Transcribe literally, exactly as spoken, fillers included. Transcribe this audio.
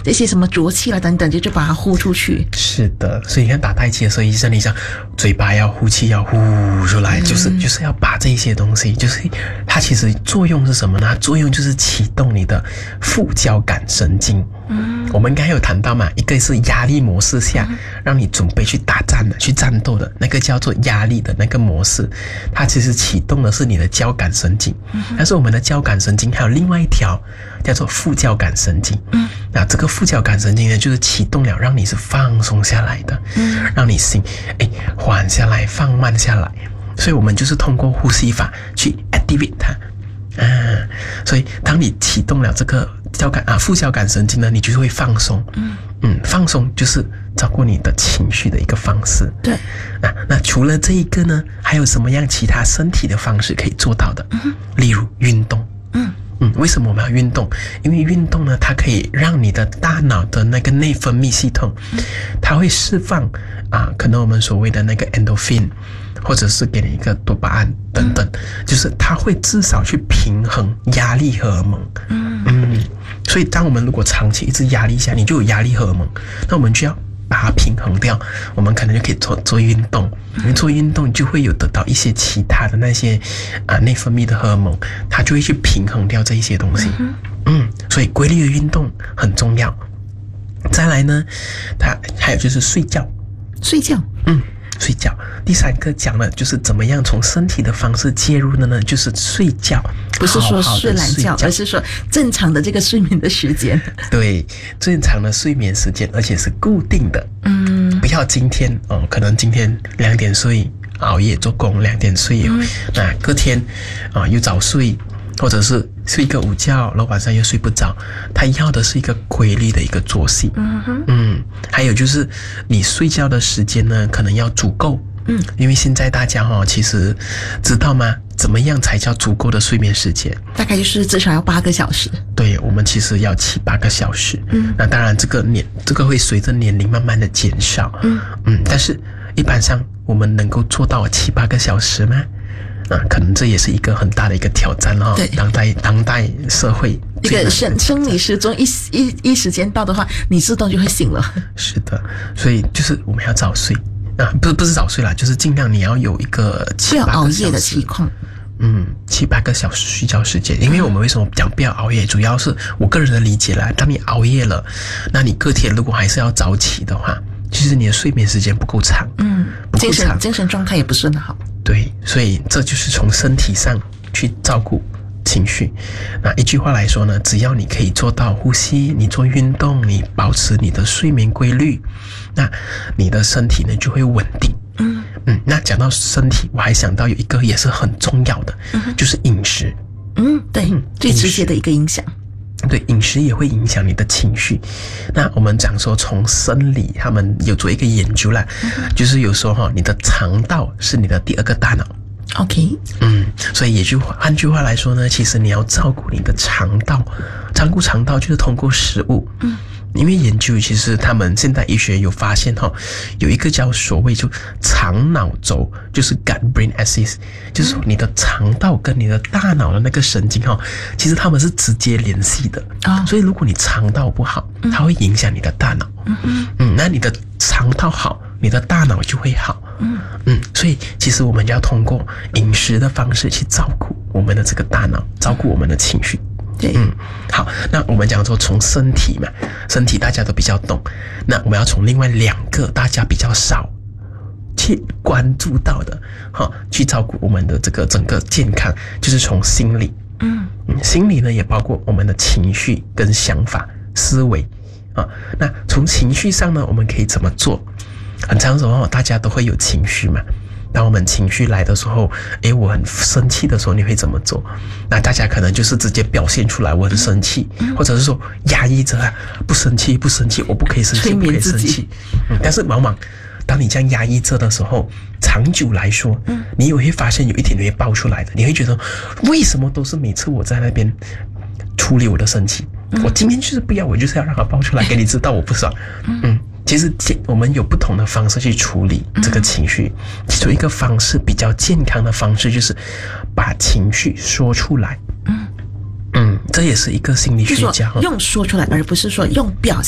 这些什么浊气啦等等，就就把它呼出去。 是的，所以你看打太极的时候，医生你想嘴巴要呼气要呼出来，嗯、就是就是要把这些东西，就是它其实作用是什么呢？作用就是启动你的副交感神经。嗯，我们刚才有谈到嘛，一个是压力模式下，嗯、让你准备去打战的、去战斗的那个叫做压力的那个模式，它其实启动的是你的交感神经。嗯、但是我们的交感神经还有另外一条叫做副交感神经。嗯，那这个副交感神经呢，就是启动了，让你是放松下来的，嗯，让你心哎缓下来、放慢下来。所以我们就是通过呼吸法去 activate 它。啊，所以当你启动了这个交感啊副交感神经呢，你就会放松。嗯嗯，放松就是照顾你的情绪的一个方式。 对。 啊，那除了这一个呢，还有什么样其他身体的方式可以做到的？嗯，例如运动。嗯嗯，为什么我们要运动？因为运动呢，它可以让你的大脑的那个内分泌系统，嗯、它会释放啊，可能我们所谓的那个 endorphin。或者是给你一个多巴胺等等，嗯、就是它会至少去平衡压力荷尔蒙。嗯嗯，所以当我们如果长期一直压力下，你就有压力荷尔蒙，那我们就要把它平衡掉。我们可能就可以做做运动，你做运动就会有得到一些其他的那些啊内分泌的荷尔蒙，它就会去平衡掉这一些东西。嗯, 嗯，所以规律的运动很重要。再来呢，它还有就是睡觉， 睡觉， 嗯。睡觉，第三个讲的就是怎么样从身体的方式介入的呢？就是睡觉， 不是说睡懒觉，而是说正常的这个睡眠的时间。 对，正常的睡眠时间，而且是固定的。嗯，不要今天哦，可能今天两点睡，熬夜做工两点睡，嗯、那隔天啊又早睡。或者是睡个午觉，然后晚上又睡不着，他要的是一个规律的一个作息。嗯哼，嗯，还有就是你睡觉的时间呢，可能要足够。嗯，因为现在大家哈、哦，其实知道吗？怎么样才叫足够的睡眠时间？ 大概就是至少要八个小时。 对，我们其实要七八个小时。嗯，那当然这个年这个会随着年龄慢慢的减少。嗯嗯，但是一般上我们能够做到七八个小时吗？啊，可能这也是一个很大的一个挑战哈、哦。对，当代当代社会一个生生理时钟一一一时间到的话，你自动就会醒了。 是的，所以就是我们要早睡啊，不是不是早睡啦，就是尽量你要有一个七八个小时，不要熬夜的情况。嗯，七八个小时睡觉时间，因为我们为什么讲不要熬夜，主要是我个人的理解啦。当你熬夜了，那你隔天如果还是要早起的话，其实你的睡眠时间不够长，嗯，不够长， 精神精神状态也不是很好。 对，所以这就是从身体上去照顾情绪。那一句话来说呢，只要你可以做到呼吸，你做运动，你保持你的睡眠规律，那你的身体呢就会稳定。嗯嗯，那讲到身体，我还想到有一个也是很重要的，嗯、就是饮食。 嗯，对，嗯、最直接的一个影响。 对，饮食也会影响你的情绪。那我们讲说，从生理他们有做一个研究啦，嗯、就是有说哈，你的肠道是你的第二个大脑。 OK， 嗯，所以也就换句话来说呢，其实你要照顾你的肠道，照顾肠道就是通过食物。嗯，因为研究其实他们现代医学有发现哈，有一个叫所谓就肠脑轴，就是 gut brain axis， 就是说你的肠道跟你的大脑的那个神经哈，其实他们是直接联系的。啊、哦，所以如果你肠道不好，它会影响你的大脑。嗯嗯，那你的肠道好，你的大脑就会好。嗯嗯，所以其实我们要通过饮食的方式去照顾我们的这个大脑，照顾我们的情绪。 对， 嗯，好，那我们讲说从身体嘛，身体大家都比较懂，那我们要从另外两个大家比较少去关注到的，哈，去照顾我们的这个整个健康，就是从心理。嗯嗯，心理呢也包括我们的情绪跟想法、思维啊。那从情绪上呢，我们可以怎么做？很常时候大家都会有情绪嘛。当我们情绪来的时候，诶，我很生气的时候，你会怎么做？那大家可能就是直接表现出来，我很生气，嗯、或者是说压抑着啊，不生气，不生气，我不可以生气，不可以生气。嗯，但是往往当你这样压抑着的时候，长久来说，嗯，你也会发现有一天你会爆出来的，你会觉得为什么都是每次我在那边处理我的生气，嗯、我今天就是不要，我就是要让它爆出来，给你知道我不爽。嗯。嗯，其实我们有不同的方式去处理这个情绪，其中一个方式比较健康的方式就是把情绪说出来。嗯嗯，这也是一个心理学家用说出来，而不是说用表